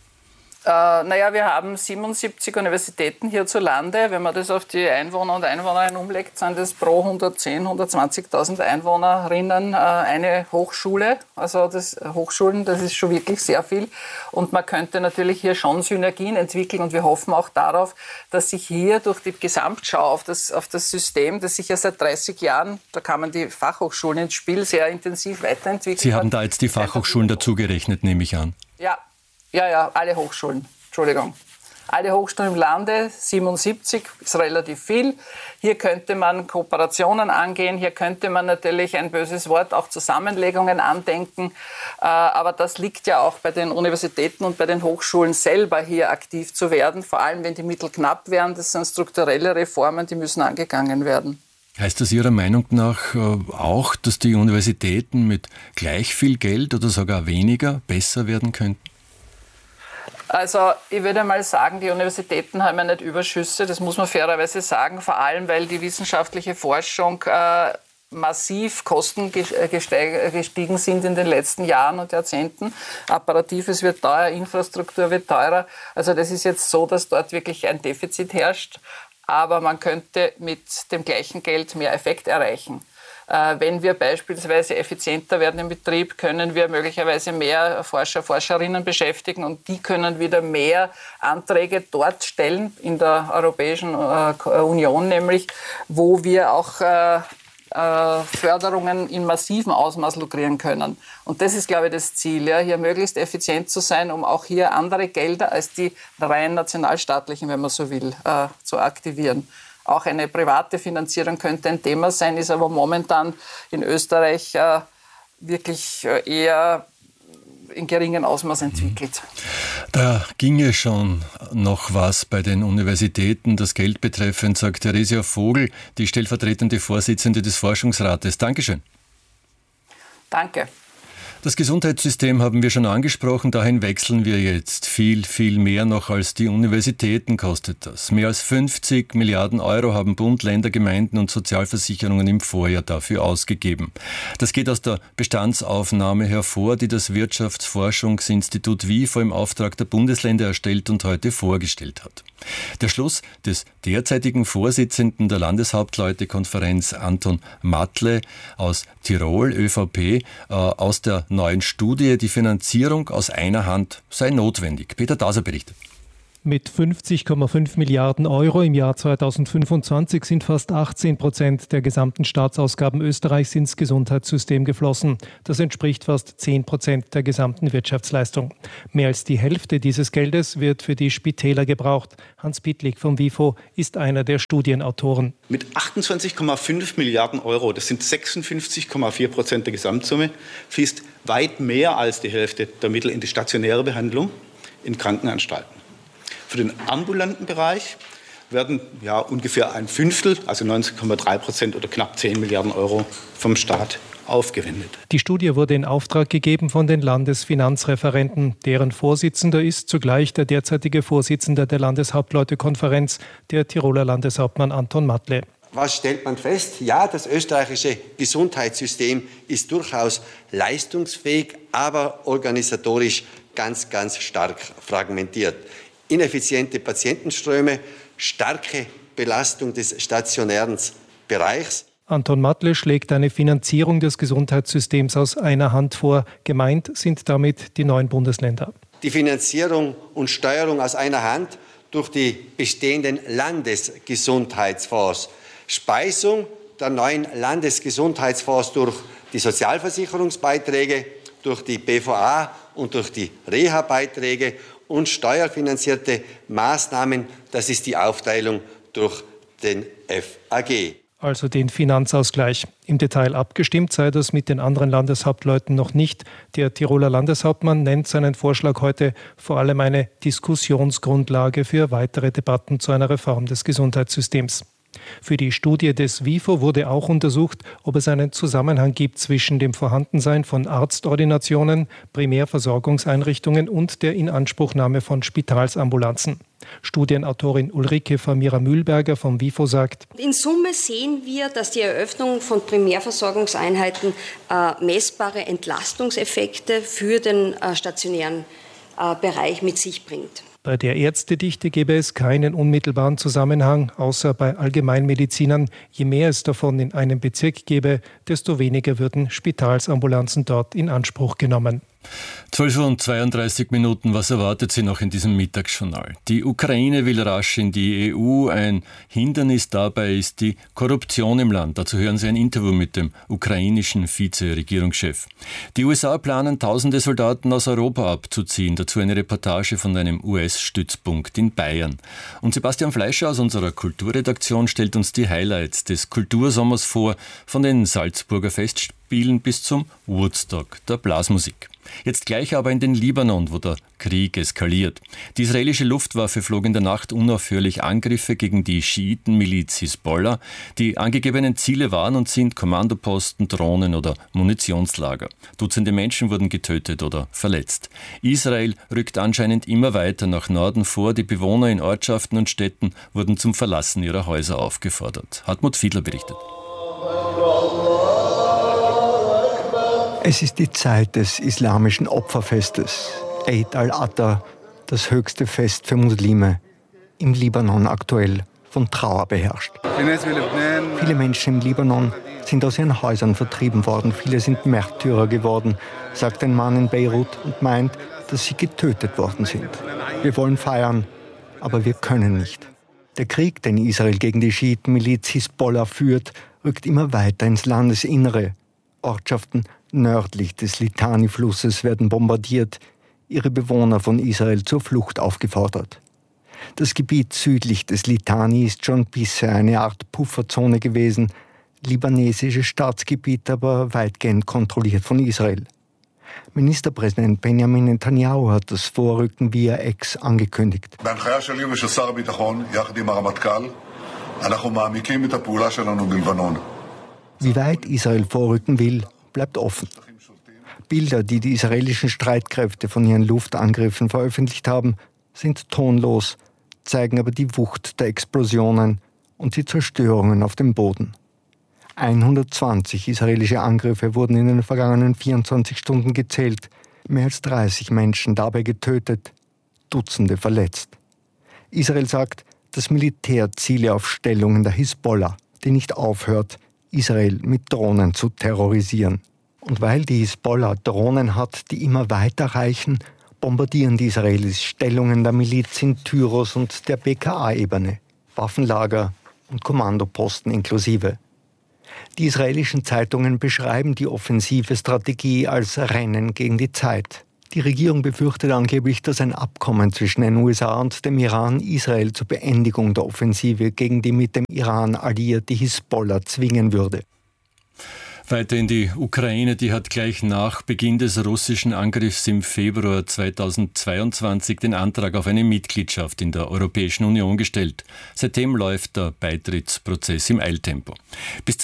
S20: Wir haben 77 Universitäten hierzulande. Wenn man das auf die Einwohner und Einwohnerinnen umlegt, sind das pro 120.000 Einwohnerinnen eine Hochschule. Also Hochschulen, das ist schon wirklich sehr viel. Und man könnte natürlich hier schon Synergien entwickeln. Und wir hoffen auch darauf, dass sich hier durch die Gesamtschau auf das System, das sich ja seit 30 Jahren, da kamen die Fachhochschulen ins Spiel, sehr intensiv weiterentwickelt.
S3: Sie haben da jetzt die Fachhochschulen dazugerechnet, nehme ich an.
S20: Ja, alle Hochschulen. Entschuldigung. Alle Hochschulen im Lande, 77, ist relativ viel. Hier könnte man Kooperationen angehen, hier könnte man natürlich ein böses Wort, auch Zusammenlegungen andenken. Aber das liegt ja auch bei den Universitäten und bei den Hochschulen selber, hier aktiv zu werden. Vor allem, wenn die Mittel knapp werden, das sind strukturelle Reformen, die müssen angegangen werden.
S3: Heißt das Ihrer Meinung nach auch, dass die Universitäten mit gleich viel Geld oder sogar weniger besser werden könnten?
S20: Also ich würde mal sagen, die Universitäten haben ja nicht Überschüsse, das muss man fairerweise sagen, vor allem weil die wissenschaftliche Forschung massiv Kosten gestiegen sind in den letzten Jahren und Jahrzehnten. Apparatives wird teuer, Infrastruktur wird teurer. Also das ist jetzt so, dass dort wirklich ein Defizit herrscht, aber man könnte mit dem gleichen Geld mehr Effekt erreichen. Wenn wir beispielsweise effizienter werden im Betrieb, können wir möglicherweise mehr Forscher, Forscherinnen beschäftigen und die können wieder mehr Anträge dort stellen, in der Europäischen Union nämlich, wo wir auch Förderungen in massivem Ausmaß lukrieren können. Und das ist, glaube ich, das Ziel, ja, hier möglichst effizient zu sein, um auch hier andere Gelder als die rein nationalstaatlichen, wenn man so will, zu aktivieren. Auch eine private Finanzierung könnte ein Thema sein, ist aber momentan in Österreich wirklich eher in geringem Ausmaß entwickelt.
S3: Da ginge schon noch was bei den Universitäten, das Geld betreffend, sagt Theresia Vogel, die stellvertretende Vorsitzende des Forschungsrates. Dankeschön.
S20: Danke.
S3: Das Gesundheitssystem haben wir schon angesprochen, dahin wechseln wir jetzt. Viel, viel mehr noch als die Universitäten kostet das. Mehr als 50 Milliarden Euro haben Bund, Länder, Gemeinden und Sozialversicherungen im Vorjahr dafür ausgegeben. Das geht aus der Bestandsaufnahme hervor, die das Wirtschaftsforschungsinstitut WIFO im Auftrag der Bundesländer erstellt und heute vorgestellt hat. Der Schluss des derzeitigen Vorsitzenden der Landeshauptleutekonferenz Anton Matle aus Tirol, ÖVP, aus der neuen Studie, die Finanzierung aus einer Hand sei notwendig. Peter Daser berichtet.
S21: Mit 50,5 Milliarden Euro im Jahr 2025 sind fast 18% der gesamten Staatsausgaben Österreichs ins Gesundheitssystem geflossen. Das entspricht fast 10% der gesamten Wirtschaftsleistung. Mehr als die Hälfte dieses Geldes wird für die Spitäler gebraucht. Hans Pittlik vom WIFO ist einer der Studienautoren.
S22: Mit 28,5 Milliarden Euro, das sind 56,4% der Gesamtsumme, fließt weit mehr als die Hälfte der Mittel in die stationäre Behandlung in Krankenanstalten. Für den ambulanten Bereich werden ungefähr ein Fünftel, also 19,3% oder knapp 10 Milliarden Euro vom Staat aufgewendet.
S21: Die Studie wurde in Auftrag gegeben von den Landesfinanzreferenten. Deren Vorsitzender ist zugleich der derzeitige Vorsitzende der Landeshauptleutekonferenz, der Tiroler Landeshauptmann Anton Matle.
S23: Was stellt man fest? Ja, das österreichische Gesundheitssystem ist durchaus leistungsfähig, aber organisatorisch ganz, ganz stark fragmentiert. Ineffiziente Patientenströme, starke Belastung des stationären Bereichs.
S21: Anton Matle schlägt eine Finanzierung des Gesundheitssystems aus einer Hand vor. Gemeint sind damit die 9 Bundesländer.
S23: Die Finanzierung und Steuerung aus einer Hand durch die bestehenden Landesgesundheitsfonds. Speisung der neuen Landesgesundheitsfonds durch die Sozialversicherungsbeiträge, durch die BVA und durch die Reha-Beiträge und steuerfinanzierte Maßnahmen, das ist die Aufteilung durch den FAG.
S21: Also den Finanzausgleich. Im Detail abgestimmt sei das mit den anderen Landeshauptleuten noch nicht. Der Tiroler Landeshauptmann nennt seinen Vorschlag heute vor allem eine Diskussionsgrundlage für weitere Debatten zu einer Reform des Gesundheitssystems. Für die Studie des WIFO wurde auch untersucht, ob es einen Zusammenhang gibt zwischen dem Vorhandensein von Arztordinationen, Primärversorgungseinrichtungen und der Inanspruchnahme von Spitalsambulanzen. Studienautorin Ulrike Famira-Mühlberger vom WIFO sagt:
S24: In Summe sehen wir, dass die Eröffnung von Primärversorgungseinheiten messbare Entlastungseffekte für den stationären Bereich mit sich bringt.
S21: Bei der Ärztedichte gäbe es keinen unmittelbaren Zusammenhang, außer bei Allgemeinmedizinern. Je mehr es davon in einem Bezirk gäbe, desto weniger würden Spitalsambulanzen dort in Anspruch genommen.
S3: 12:32 Minuten. Was erwartet Sie noch in diesem Mittagsjournal? Die Ukraine will rasch in die EU. Ein Hindernis dabei ist die Korruption im Land. Dazu hören Sie ein Interview mit dem ukrainischen Vize-Regierungschef. Die USA planen, tausende Soldaten aus Europa abzuziehen. Dazu eine Reportage von einem US-Stützpunkt in Bayern. Und Sebastian Fleischer aus unserer Kulturredaktion stellt uns die Highlights des Kultursommers vor, von den Salzburger Festspielen bis zum Woodstock der Blasmusik. Jetzt gleich aber in den Libanon, wo der Krieg eskaliert. Die israelische Luftwaffe flog in der Nacht unaufhörlich Angriffe gegen die Schiitenmiliz Hisbollah. Die angegebenen Ziele waren und sind Kommandoposten, Drohnen oder Munitionslager. Dutzende Menschen wurden getötet oder verletzt. Israel rückt anscheinend immer weiter nach Norden vor. Die Bewohner in Ortschaften und Städten wurden zum Verlassen ihrer Häuser aufgefordert. Hartmut Fiedler berichtet.
S1: Es ist die Zeit des islamischen Opferfestes, Eid al-Adha, das höchste Fest für Muslime, im Libanon aktuell von Trauer beherrscht. Viele Menschen im Libanon sind aus ihren Häusern vertrieben worden, viele sind Märtyrer geworden, sagt ein Mann in Beirut und meint, dass sie getötet worden sind. Wir wollen feiern, aber wir können nicht. Der Krieg, den Israel gegen die Schiitenmiliz Hisbollah führt, rückt immer weiter ins Landesinnere. Ortschaften nördlich des Litani-Flusses werden bombardiert, ihre Bewohner von Israel zur Flucht aufgefordert. Das Gebiet südlich des Litani ist schon bisher eine Art Pufferzone gewesen, libanesisches Staatsgebiet aber weitgehend kontrolliert von Israel. Ministerpräsident Benjamin Netanyahu hat das Vorrücken via Ex angekündigt. Wie weit Israel vorrücken will, bleibt offen. Bilder, die die israelischen Streitkräfte von ihren Luftangriffen veröffentlicht haben, sind tonlos, zeigen aber die Wucht der Explosionen und die Zerstörungen auf dem Boden. 120 israelische Angriffe wurden in den vergangenen 24 Stunden gezählt, mehr als 30 Menschen dabei getötet, Dutzende verletzt. Israel sagt, das Militär ziele auf Stellungen der Hisbollah, die nicht aufhört, Israel mit Drohnen zu terrorisieren. Und weil die Hisbollah Drohnen hat, die immer weiter reichen, bombardieren die Israelis Stellungen der Miliz in Tyros und der BKA-Ebene, Waffenlager und Kommandoposten inklusive. Die israelischen Zeitungen beschreiben die offensive Strategie als Rennen gegen die Zeit. Die Regierung befürchtet angeblich, dass ein Abkommen zwischen den USA und dem Iran Israel zur Beendigung der Offensive gegen die mit dem Iran alliierte Hisbollah zwingen würde.
S3: Weiter in die Ukraine, die hat gleich nach Beginn des russischen Angriffs im Februar 2022 den Antrag auf eine Mitgliedschaft in der Europäischen Union gestellt. Seitdem läuft der Beitrittsprozess im Eiltempo. Bis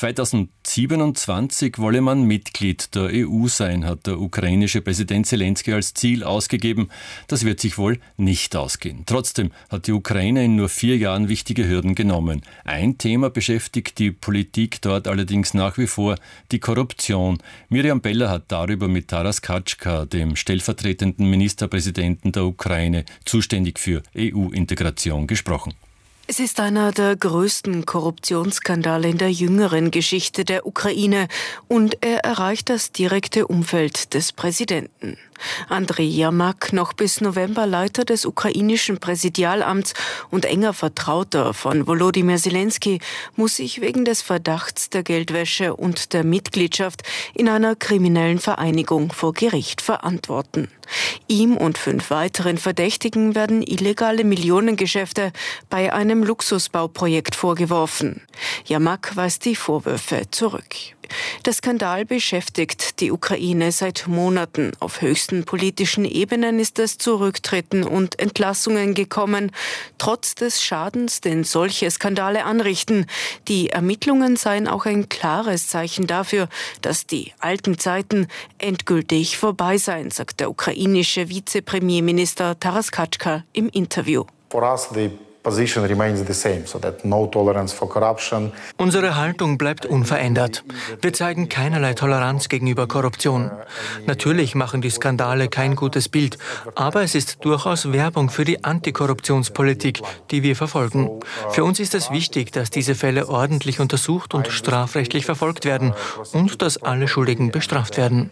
S3: 2027 wolle man Mitglied der EU sein, hat der ukrainische Präsident Zelensky als Ziel ausgegeben. Das wird sich wohl nicht ausgehen. Trotzdem hat die Ukraine in nur 4 Jahren wichtige Hürden genommen. Ein Thema beschäftigt die Politik dort allerdings nach wie vor: die Korruption. Miriam Beller hat darüber mit Taras Katschka, dem stellvertretenden Ministerpräsidenten der Ukraine, zuständig für EU-Integration, gesprochen.
S4: Es ist einer der größten Korruptionsskandale in der jüngeren Geschichte der Ukraine und er erreicht das direkte Umfeld des Präsidenten. Andrei Jermak, noch bis November Leiter des ukrainischen Präsidialamts und enger Vertrauter von Volodymyr Zelensky, muss sich wegen des Verdachts der Geldwäsche und der Mitgliedschaft in einer kriminellen Vereinigung vor Gericht verantworten. Ihm und 5 weiteren Verdächtigen werden illegale Millionengeschäfte bei einem Luxusbauprojekt vorgeworfen. Jermak weist die Vorwürfe zurück. Der Skandal beschäftigt die Ukraine seit Monaten. Auf höchsten politischen Ebenen ist es zu Rücktritten und Entlassungen gekommen, trotz des Schadens, den solche Skandale anrichten. Die Ermittlungen seien auch ein klares Zeichen dafür, dass die alten Zeiten endgültig vorbei seien, sagt der ukrainische Vizepremierminister Taras Katschka im Interview.
S2: Unsere Haltung bleibt unverändert. Wir zeigen keinerlei Toleranz gegenüber Korruption. Natürlich machen die Skandale kein gutes Bild, aber es ist durchaus Werbung für die Antikorruptionspolitik, die wir verfolgen. Für uns ist es wichtig, dass diese Fälle ordentlich untersucht und strafrechtlich verfolgt werden und dass alle Schuldigen bestraft werden.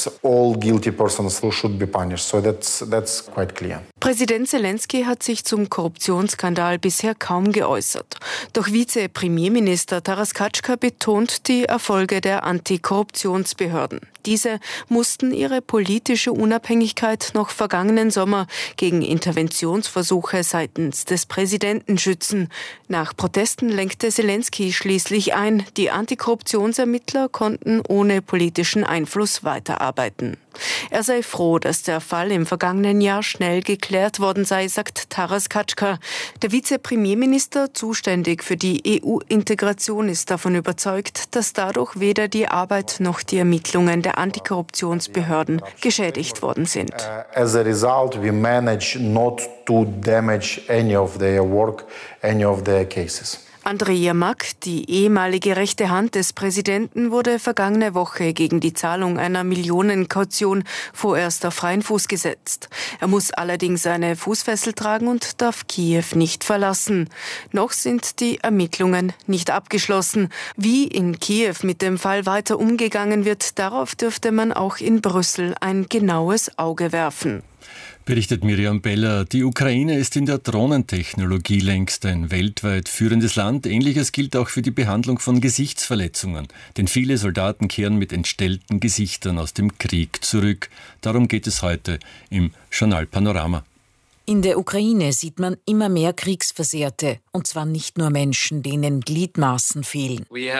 S4: Präsident Zelensky hat sich zum Korruptionsskandal bisher kaum geäußert. Doch Vize-Premierminister Taras Kachka betont die Erfolge der Antikorruptionsbehörden. Diese mussten ihre politische Unabhängigkeit noch vergangenen Sommer gegen Interventionsversuche seitens des Präsidenten schützen. Nach Protesten lenkte Zelensky schließlich ein. Die Antikorruptionsermittler konnten ohne politischen Einfluss weiterarbeiten. Er sei froh, dass der Fall im vergangenen Jahr schnell geklärt worden sei, sagt Taras Kachka. Der Vizepremierminister, zuständig für die EU-Integration, ist davon überzeugt, dass dadurch weder die Arbeit noch die Ermittlungen der Antikorruptionsbehörden geschädigt worden sind.
S5: As a result, we manage not to damage any of their work, any of their cases.
S4: Andrej Jermak, die ehemalige rechte Hand des Präsidenten, wurde vergangene Woche gegen die Zahlung einer Millionenkaution vorerst auf freien Fuß gesetzt. Er muss allerdings eine Fußfessel tragen und darf Kiew nicht verlassen. Noch sind die Ermittlungen nicht abgeschlossen. Wie in Kiew mit dem Fall weiter umgegangen wird, darauf dürfte man auch in Brüssel ein genaues Auge werfen.
S3: Berichtet Miriam Beller. Die Ukraine ist in der Drohnentechnologie längst ein weltweit führendes Land. Ähnliches gilt auch für die Behandlung von Gesichtsverletzungen. Denn viele Soldaten kehren mit entstellten Gesichtern aus dem Krieg zurück. Darum geht es heute im Journal Panorama.
S6: In der Ukraine sieht man immer mehr Kriegsversehrte, und zwar nicht nur Menschen, denen Gliedmaßen fehlen.
S8: Wir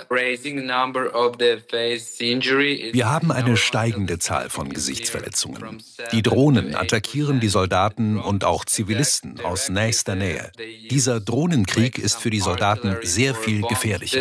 S8: haben eine steigende Zahl von Gesichtsverletzungen. Die Drohnen attackieren die Soldaten und auch Zivilisten aus nächster Nähe. Dieser Drohnenkrieg ist für die Soldaten sehr viel gefährlicher.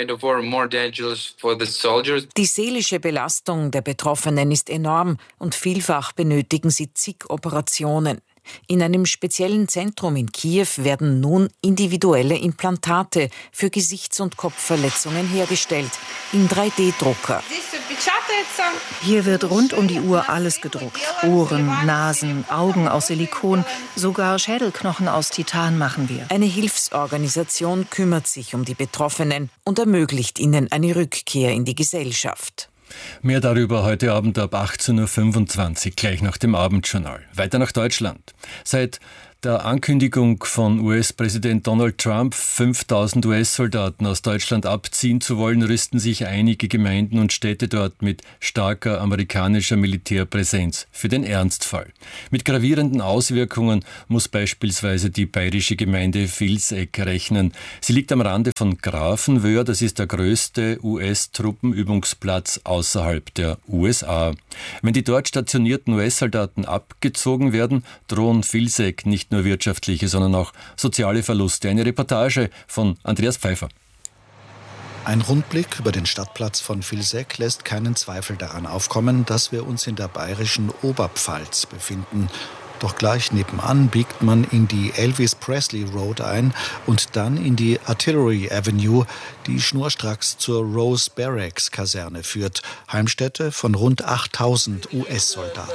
S6: Die seelische Belastung der Betroffenen ist enorm und vielfach benötigen sie zig Operationen. In einem speziellen Zentrum in Kiew werden nun individuelle Implantate für Gesichts- und Kopfverletzungen hergestellt, in 3D-Drucker.
S25: Hier wird rund um die Uhr alles gedruckt. Ohren, Nasen, Augen aus Silikon, sogar Schädelknochen aus Titan machen wir.
S6: Eine Hilfsorganisation kümmert sich um die Betroffenen und ermöglicht ihnen eine Rückkehr in die Gesellschaft.
S3: Mehr darüber heute Abend ab 18.25 Uhr, gleich nach dem Abendjournal. Weiter nach Deutschland. Seit der Ankündigung von US-Präsident Donald Trump, 5.000 US-Soldaten aus Deutschland abziehen zu wollen, rüsten sich einige Gemeinden und Städte dort mit starker amerikanischer Militärpräsenz für den Ernstfall. Mit gravierenden Auswirkungen muss beispielsweise die bayerische Gemeinde Vilseck rechnen. Sie liegt am Rande von Grafenwöhr, das ist der größte US-Truppenübungsplatz außerhalb der USA. Wenn die dort stationierten US-Soldaten abgezogen werden, drohen Vilseck nicht nur wirtschaftliche, sondern auch soziale Verluste. Eine Reportage von Andreas Pfeiffer.
S26: Ein Rundblick über den Stadtplatz von Vilseck lässt keinen Zweifel daran aufkommen, dass wir uns in der bayerischen Oberpfalz befinden. Doch gleich nebenan biegt man in die Elvis Presley Road ein und dann in die Artillery Avenue, die schnurstracks zur Rose Barracks Kaserne führt, Heimstätte von rund 8.000 US-Soldaten.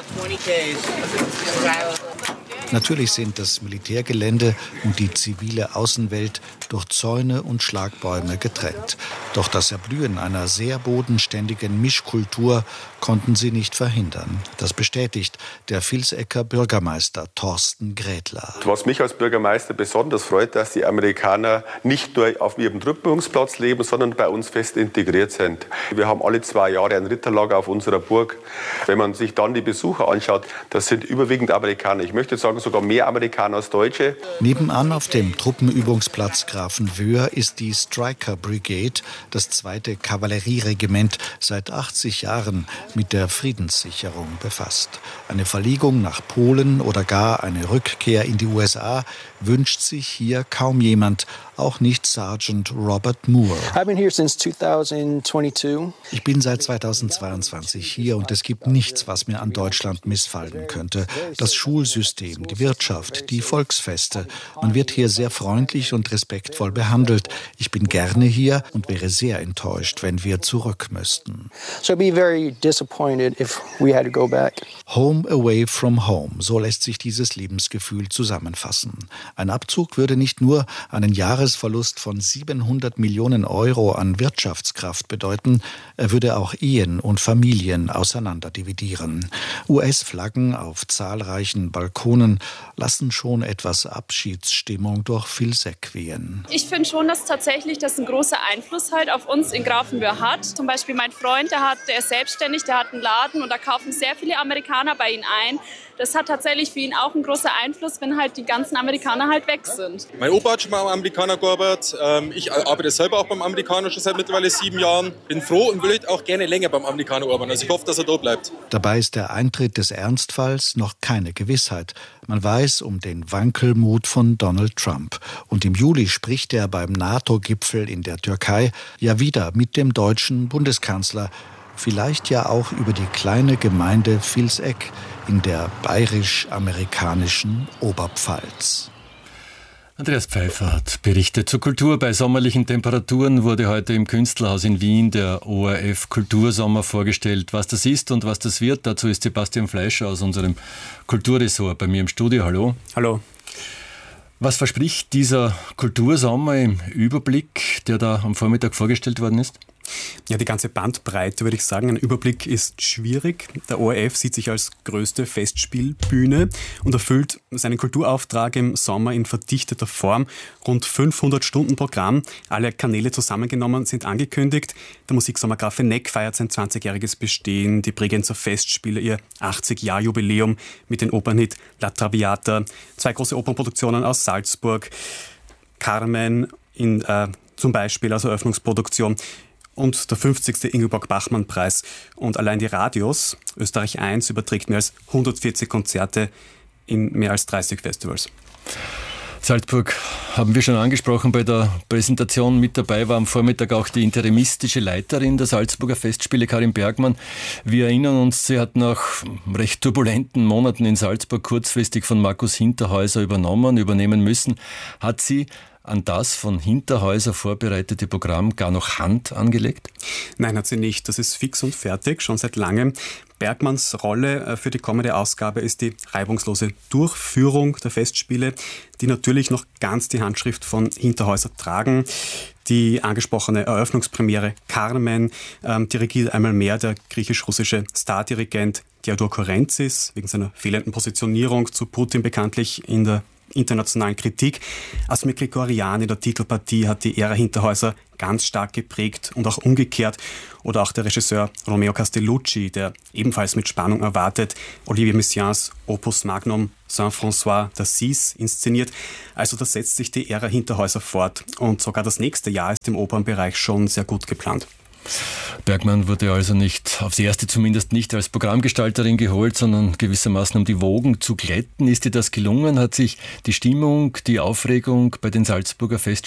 S26: Natürlich sind das Militärgelände und die zivile Außenwelt durch Zäune und Schlagbäume getrennt. Doch das Erblühen einer sehr bodenständigen Mischkultur konnten sie nicht verhindern. Das bestätigt der Vilsecker Bürgermeister Thorsten Grätler.
S27: Was mich als Bürgermeister besonders freut, dass die Amerikaner nicht nur auf ihrem Truppenübungsplatz leben, sondern bei uns fest integriert sind. Wir haben alle 2 Jahre ein Ritterlager auf unserer Burg. Wenn man sich dann die Besucher anschaut, das sind überwiegend Amerikaner. Ich möchte sagen, sogar mehr Amerikaner als Deutsche.
S26: Nebenan auf dem Truppenübungsplatz Grafenwöhr ist die Stryker Brigade, das 2. Kavallerieregiment, seit 80 Jahren mit der Friedenssicherung befasst. Eine Verlegung nach Polen oder gar eine Rückkehr in die USA wünscht sich hier kaum jemand, auch nicht Sergeant Robert Moore. Ich bin seit 2022 hier und es gibt nichts, was mir an Deutschland missfallen könnte. Das Schulsystem, die Wirtschaft, die Volksfeste. Man wird hier sehr freundlich und respektvoll behandelt. Ich bin gerne hier und wäre sehr enttäuscht, wenn wir zurück müssten. Home away from home, so lässt sich dieses Lebensgefühl zusammenfassen. Ein Abzug würde nicht nur einen Jahresverlust von 700 Millionen Euro an Wirtschaftskraft bedeuten, er würde auch Ehen und Familien auseinanderdividieren. US-Flaggen auf zahlreichen Balkonen lassen schon etwas Abschiedsstimmung durch Vilseck wehen.
S7: Ich finde schon, dass tatsächlich das einen großen Einfluss halt auf uns in Grafenwöhr hat. Zum Beispiel mein Freund, der ist selbstständig, der hat einen Laden und da kaufen sehr viele Amerikaner bei ihm ein. Das hat tatsächlich für ihn auch einen großen Einfluss, wenn halt die ganzen Amerikaner halt weg sind.
S9: Mein Opa hat schon mal am Amerikaner gearbeitet. Ich arbeite selber auch beim Amerikaner schon seit mittlerweile 7 Jahren. Bin froh und will auch gerne länger beim Amerikaner arbeiten. Also ich hoffe, dass er da bleibt.
S26: Dabei ist der Eintritt des Ernstfalls noch keine Gewissheit. Man weiß um den Wankelmut von Donald Trump. Und im Juli spricht er beim NATO-Gipfel in der Türkei ja wieder mit dem deutschen Bundeskanzler. Vielleicht ja auch über die kleine Gemeinde Vilseck in der bayerisch-amerikanischen Oberpfalz.
S3: Andreas Pfeiffer hat berichtet. Zur Kultur bei sommerlichen Temperaturen wurde heute im Künstlerhaus in Wien der ORF Kultursommer vorgestellt. Was das ist und was das wird, dazu ist Sebastian Fleischer aus unserem Kulturressort bei mir im Studio. Hallo.
S10: Hallo.
S3: Was verspricht dieser Kultursommer im Überblick, der da am Vormittag vorgestellt worden ist?
S10: Ja, die ganze Bandbreite, würde ich sagen. Ein Überblick ist schwierig. Der ORF sieht sich als größte Festspielbühne und erfüllt seinen Kulturauftrag im Sommer in verdichteter Form. Rund 500 Stunden Programm, alle Kanäle zusammengenommen, sind angekündigt. Der Musiksommer Grafeneck feiert sein 20-jähriges Bestehen. Die Bregenzer Festspiele ihr 80-Jahr-Jubiläum mit dem Opernhit La Traviata. 2 große Opernproduktionen aus Salzburg. Carmen zum Beispiel als Eröffnungsproduktion. Und der 50. Ingeborg-Bachmann-Preis. Und allein die Radios, Österreich 1, überträgt mehr als 140 Konzerte in mehr als 30 Festivals.
S3: Salzburg haben wir schon angesprochen bei der Präsentation. Mit dabei war am Vormittag auch die interimistische Leiterin der Salzburger Festspiele, Karin Bergmann. Wir erinnern uns, sie hat nach recht turbulenten Monaten in Salzburg kurzfristig von Markus Hinterhäuser übernehmen müssen. Hat sie an das von Hinterhäuser vorbereitete Programm gar noch Hand angelegt?
S10: Nein, hat sie nicht. Das ist fix und fertig, schon seit langem. Bergmanns Rolle für die kommende Ausgabe ist die reibungslose Durchführung der Festspiele, die natürlich noch ganz die Handschrift von Hinterhäuser tragen. Die angesprochene Eröffnungspremiere Carmen dirigiert einmal mehr der griechisch-russische Stardirigent Theodor Korenzis, wegen seiner fehlenden Positionierung zu Putin bekanntlich in der internationalen Kritik. Asmir Grigorian in der Titelpartie hat die Ära Hinterhäuser ganz stark geprägt und auch umgekehrt. Oder auch der Regisseur Romeo Castellucci, der ebenfalls mit Spannung erwartet Olivier Messiaens Opus Magnum Saint-François d'Assise inszeniert. Also da setzt sich die Ära Hinterhäuser fort. Und sogar das nächste Jahr ist im Opernbereich schon sehr gut geplant.
S3: Bergmann wurde also nicht, aufs Erste zumindest nicht als Programmgestalterin geholt, sondern gewissermaßen um die Wogen zu glätten. Ist ihr das gelungen? Hat sich die Stimmung, die Aufregung bei den Salzburger Festspielen